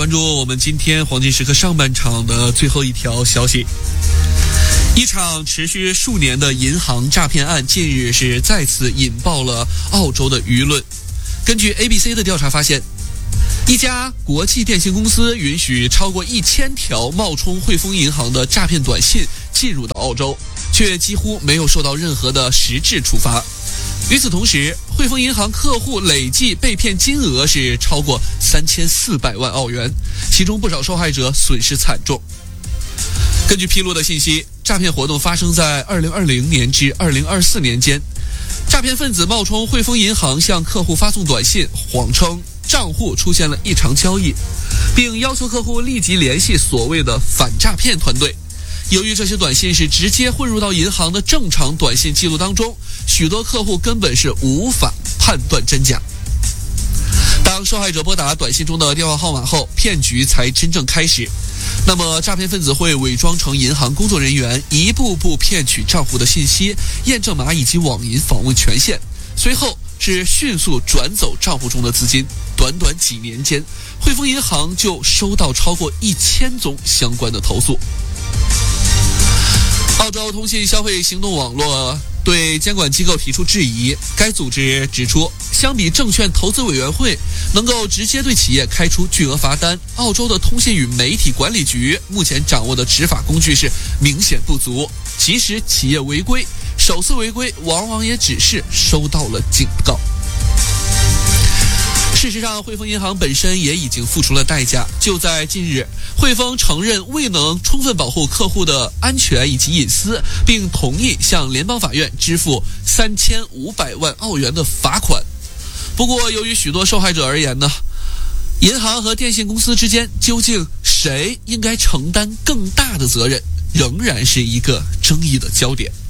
关注我们今天黄金时刻上半场的最后一条消息。一场持续数年的银行诈骗案近日是再次引爆了澳洲的舆论。根据 ABC 的调查发现，一家国际电信公司允许超过1000条冒充汇丰银行的诈骗短信进入到澳洲，却几乎没有受到任何的实质处罚。与此同时，汇丰银行客户累计被骗金额是超过3400万澳元，其中不少受害者损失惨重。根据披露的信息，诈骗活动发生在2020年至2024年间，诈骗分子冒充汇丰银行向客户发送短信，谎称账户出现了异常交易，并要求客户立即联系所谓的反诈骗团队。由于这些短信是直接混入到银行的正常短信记录当中，许多客户根本是无法判断真假。当受害者拨打短信中的电话号码后，骗局才真正开始。那么诈骗分子会伪装成银行工作人员，一步步骗取账户的信息、验证码以及网银访问权限，随后是迅速转走账户中的资金。短短几年间，汇丰银行就收到超过1000宗相关的投诉。澳洲通信消费行动网络对监管机构提出质疑。该组织指出，相比证券投资委员会能够直接对企业开出巨额罚单，澳洲的通信与媒体管理局目前掌握的执法工具是明显不足。即使企业违规，首次违规往往也只是收到了警告。事实上，汇丰银行本身也已经付出了代价。就在近日，汇丰承认未能充分保护客户的安全以及隐私，并同意向联邦法院支付3500万澳元的罚款。不过，由于许多受害者而言呢，银行和电信公司之间究竟谁应该承担更大的责任，仍然是一个争议的焦点。